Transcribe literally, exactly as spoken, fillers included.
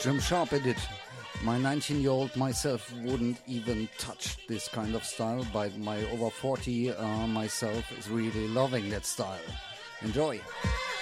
Jim Sharp did it. My nineteen-year-old myself wouldn't even touch this kind of style, but my over forty uh, myself is really loving that style. Enjoy.